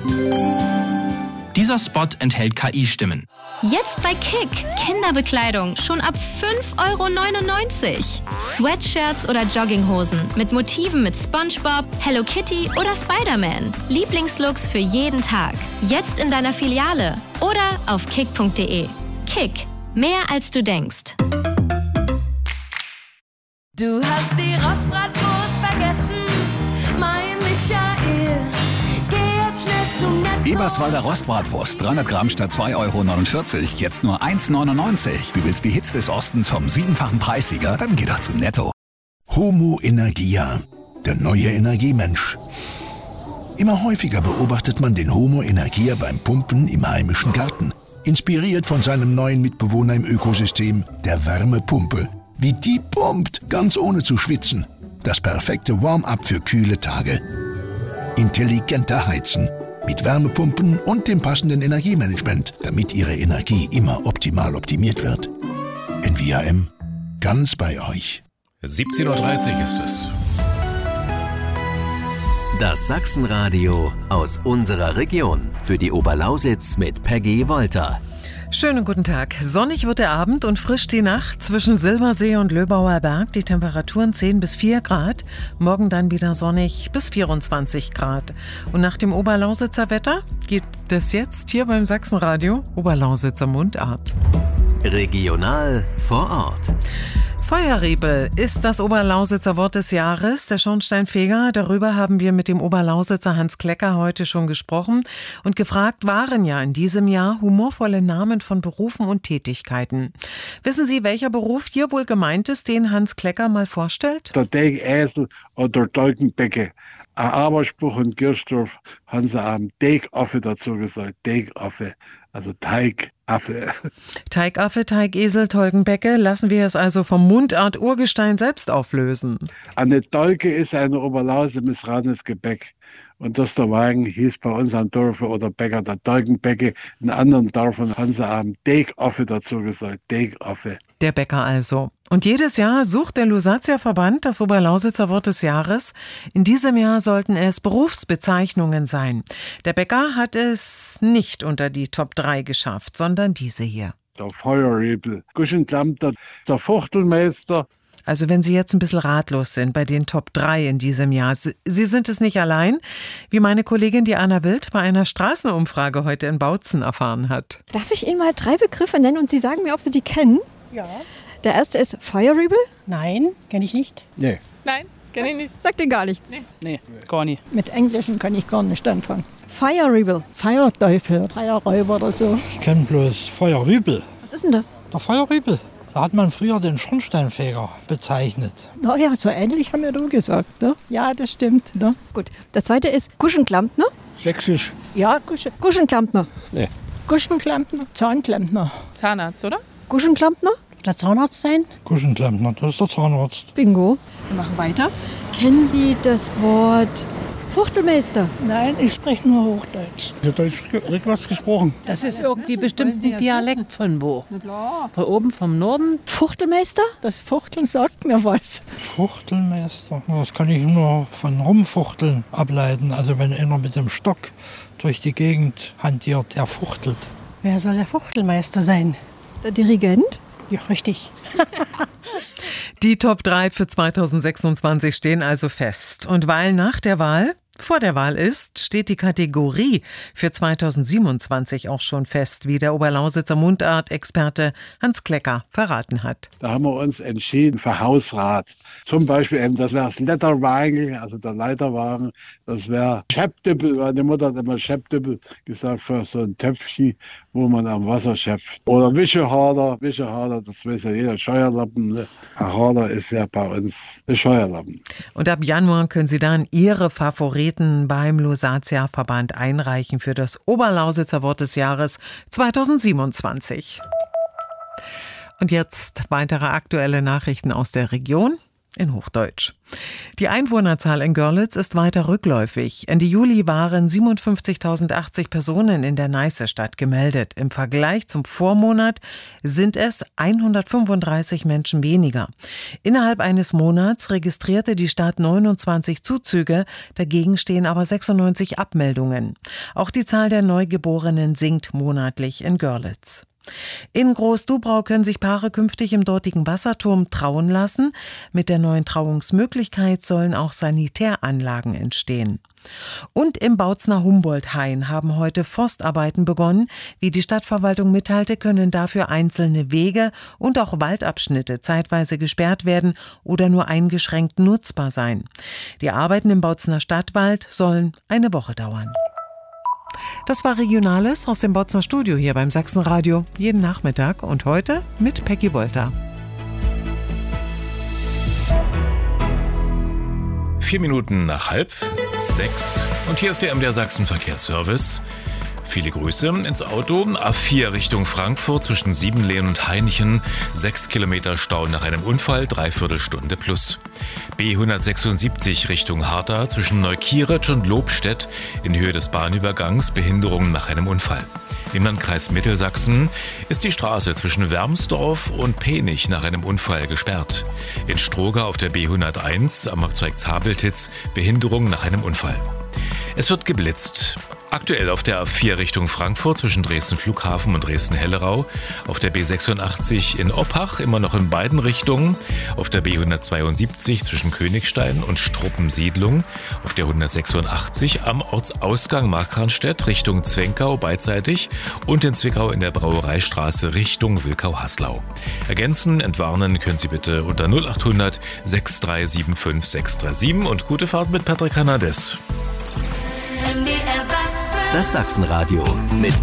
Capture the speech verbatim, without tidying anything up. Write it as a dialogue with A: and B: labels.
A: Dieser Spot enthält K I-Stimmen.
B: Jetzt bei Kick. Kinderbekleidung schon ab fünf Euro neunundneunzig. Sweatshirts oder Jogginghosen mit Motiven mit SpongeBob, Hello Kitty oder Spider-Man. Lieblingslooks für jeden Tag. Jetzt in deiner Filiale oder auf kick punkt de. Kick. Mehr als du denkst.
C: Du hast die Rostbratwurst vergessen, mein Michael. Geh jetzt schnell zu Netto.
D: Eberswalder Rostbratwurst, dreihundert Gramm statt zwei Euro neunundvierzig, jetzt nur eins neunundneunzig. Du willst die Hits des Ostens vom siebenfachen Preissieger? Dann geh doch zu Netto.
E: Homo Energia, der neue Energiemensch. Immer häufiger beobachtet man den Homo Energia beim Pumpen im heimischen Garten. Inspiriert von seinem neuen Mitbewohner im Ökosystem, der Wärmepumpe. Wie die pumpt, ganz ohne zu schwitzen. Das perfekte Warm-up für kühle Tage. Intelligenter Heizen. Mit Wärmepumpen und dem passenden Energiemanagement, damit Ihre Energie immer optimal optimiert wird. N V A M. Ganz bei euch.
F: siebzehn Uhr dreißig ist es.
G: Das Sachsenradio aus unserer Region. Für die Oberlausitz mit Peggy Wolter.
H: Schönen guten Tag. Sonnig wird der Abend und frisch die Nacht zwischen Silbersee und Löbauer Berg. Die Temperaturen zehn bis vier Grad. Morgen dann wieder sonnig bis vierundzwanzig Grad. Und nach dem Oberlausitzer Wetter geht es jetzt hier beim Sachsenradio Oberlausitzer Mundart.
G: Regional vor Ort.
H: Feuerriebel ist das Oberlausitzer Wort des Jahres, der Schornsteinfeger. Darüber haben wir mit dem Oberlausitzer Hans Klecker heute schon gesprochen. Und gefragt waren ja in diesem Jahr humorvolle Namen von Berufen und Tätigkeiten. Wissen Sie, welcher Beruf hier wohl gemeint ist, den Hans Klecker mal vorstellt?
I: Der Degesel oder Dolkenbecke. Ein Aberspruch in Girsdorf haben sie am Deegaffe dazu gesagt. Deegaffe, also Teigaffe.
H: Teigaffe, Teigesel, Tolkenbecke. Lassen wir es also vom Mundart Urgestein selbst auflösen.
I: Eine Dolke ist eine Oberlause missratenes Gebäck. Und das der Wagen hieß bei uns am Dorf oder Bäcker der Dolkenbecke. In anderen Dörfern haben sie am Deegaffe dazu gesagt. Deegaffe.
H: Der Bäcker also. Und jedes Jahr sucht der Lusatia-Verband das Oberlausitzer Wort des Jahres. In diesem Jahr sollten es Berufsbezeichnungen sein. Der Bäcker hat es nicht unter die Top drei geschafft, sondern diese hier.
I: Der Feuerriebel, Guschenklammter, der Fuchtelmeister.
H: Also wenn Sie jetzt ein bisschen ratlos sind bei den Top drei in diesem Jahr, Sie sind es nicht allein, wie meine Kollegin die Anna Wild bei einer Straßenumfrage heute in Bautzen erfahren hat.
J: Darf ich Ihnen mal drei Begriffe nennen und Sie sagen mir, ob Sie die kennen?
K: Ja.
J: Der erste ist Feuerriebel.
K: Nein, kenne ich nicht.
L: Nee.
J: Nein, kenne ich nicht. Sagt Ihnen gar nichts?
K: Nee. nee, gar nicht. Mit Englischen kann ich gar nicht anfangen.
J: Feuerriebel.
K: Feuerteufel, Feuerräuber oder so.
L: Ich kenne bloß Feuerriebel.
J: Was ist denn das?
L: Der Feuerriebel. Da hat man früher den Schornsteinfeger bezeichnet.
K: Na ja, so ähnlich haben wir da gesagt. Ne? Ja, das stimmt. Ne?
J: Gut. Das zweite ist Guschenklampner.
L: Sächsisch.
K: Ja, Guschen.
J: Guschenklampner.
L: Nee.
K: Guschenklampner, Zahnklampner.
J: Zahnarzt, oder? Guschenklampner.
K: Der Zahnarzt sein?
L: Guschenklampner, das ist der Zahnarzt.
J: Bingo. Wir machen weiter. Kennen Sie das Wort Fuchtelmeister?
K: Nein, ich spreche nur Hochdeutsch.
L: Ich habe Deutsch rückwärts gesprochen.
M: Das ist irgendwie bestimmt ein Dialekt von wo?
J: Na klar.
M: Von oben, vom Norden?
J: Fuchtelmeister?
K: Das Fuchteln sagt mir was.
L: Fuchtelmeister, das kann ich nur von Rumfuchteln ableiten. Also wenn einer mit dem Stock durch die Gegend hantiert, der fuchtelt.
K: Wer soll der Fuchtelmeister sein?
J: Der Dirigent?
K: Ja, richtig.
H: Die Top drei für zweitausendsechsundzwanzig stehen also fest. Und weil nach der Wahl vor der Wahl ist, steht die Kategorie für zweitausendsiebenundzwanzig auch schon fest, wie der Oberlausitzer Mundart-Experte Hans Klecker verraten hat.
I: Da haben wir uns entschieden für Hausrat. Zum Beispiel eben, das wäre das Letterwagen, also der Leiterwagen. Das wäre Schöpfdüppel. Meine Mutter hat immer Schöpfdüppel gesagt für so ein Töpfchen, wo man am Wasser schöpft. Oder Wischehader. Wischehader, das weiß ja jeder, Scheuerlappen. Ne? Ein Hader ist ja bei uns ein Scheuerlappen.
H: Und ab Januar können Sie dann Ihre Favoriten beim Lusatia-Verband einreichen für das Oberlausitzer Wort des Jahres zweitausendsiebenundzwanzig. Und jetzt weitere aktuelle Nachrichten aus der Region. in Hochdeutsch. Die Einwohnerzahl in Görlitz ist weiter rückläufig. Ende Juli waren siebenundfünfzigtausendachtzig Personen in der Neiße-Stadt gemeldet. Im Vergleich zum Vormonat sind es hundertfünfunddreißig Menschen weniger. Innerhalb eines Monats registrierte die Stadt neunundzwanzig Zuzüge, dagegen stehen aber sechsundneunzig Abmeldungen. Auch die Zahl der Neugeborenen sinkt monatlich in Görlitz. In Groß-Dubrau können sich Paare künftig im dortigen Wasserturm trauen lassen. Mit der neuen Trauungsmöglichkeit sollen auch Sanitäranlagen entstehen. Und im Bautzner Humboldt-Hain haben heute Forstarbeiten begonnen. Wie die Stadtverwaltung mitteilte, können dafür einzelne Wege und auch Waldabschnitte zeitweise gesperrt werden oder nur eingeschränkt nutzbar sein. Die Arbeiten im Bautzner Stadtwald sollen eine Woche dauern. Das war Regionales aus dem Bautzner Studio hier beim Sachsenradio. Jeden Nachmittag und heute mit Peggy Wolter.
F: Vier Minuten nach halb sechs. Und hier ist der M D R Sachsen Verkehrsservice. Viele Grüße ins Auto. A vier Richtung Frankfurt zwischen Siebenlehen und Hainichen. Sechs Kilometer Stau nach einem Unfall, dreiviertel Stunde plus. B hundertsechsundsiebzig Richtung Harta zwischen Neukirch und Lobstedt in Höhe des Bahnübergangs. Behinderung nach einem Unfall. Im Landkreis Mittelsachsen ist die Straße zwischen Wermsdorf und Penich nach einem Unfall gesperrt. In Stroga auf der B hunderteins am Abzweig Zabeltitz Behinderung nach einem Unfall. Es wird geblitzt. Aktuell auf der A vier Richtung Frankfurt zwischen Dresden Flughafen und Dresden-Hellerau, auf der B sechsundachtzig in Oppach immer noch in beiden Richtungen, auf der B hundertzweiundsiebzig zwischen Königstein und Struppensiedlung, auf der hundertsechsundachtzig am Ortsausgang Markranstädt Richtung Zwenkau beidseitig und in Zwickau in der Brauereistraße Richtung Wilkau-Haslau. Ergänzen, entwarnen können Sie bitte unter null achthundert sechs drei sieben fünf sechs drei sieben und gute Fahrt mit Patrick Hernandez.
G: Das Sachsenradio mit